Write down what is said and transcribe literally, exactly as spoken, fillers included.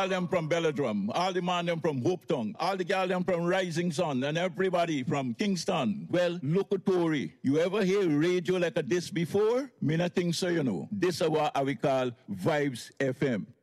gal them from Belladrum, all the man them from Hope Town, all the gal them from Rising Sun, and everybody from Kingston. Well, look at Tory. You ever hear radio like a this before? Me not think so, you know. This is what we call Vibes F M.